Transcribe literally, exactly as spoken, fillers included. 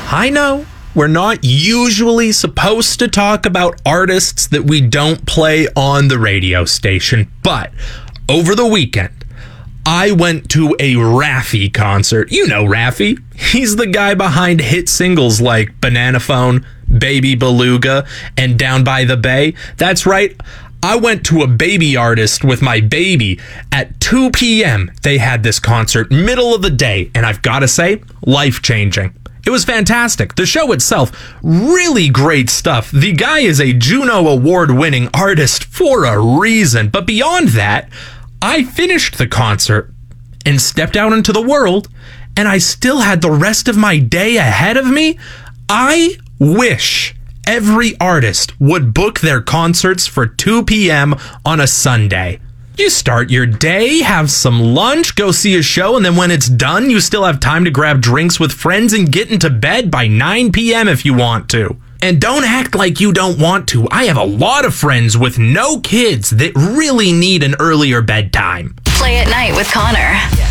I know we're not usually supposed to talk about artists that we don't play on the radio station, but over the weekend, I went to a Raffi concert. You know Raffi. He's the guy behind hit singles like Banana Phone, Baby Beluga, and Down by the Bay. That's right. I went to a baby artist with my baby at two p.m. They had this concert, middle of the day, and I've got to say, life-changing. It was fantastic. The show itself, really great stuff. The guy is a Juno Award-winning artist for a reason. But beyond that, I finished the concert and stepped out into the world, and I still had the rest of my day ahead of me. I wish every artist would book their concerts for two p.m. on a Sunday. You start your day, have some lunch, go see a show, and then when it's done, you still have time to grab drinks with friends and get into bed by nine p.m. if you want to. And don't act like you don't want to. I have a lot of friends with no kids that really need an earlier bedtime. Play at Night with Connor.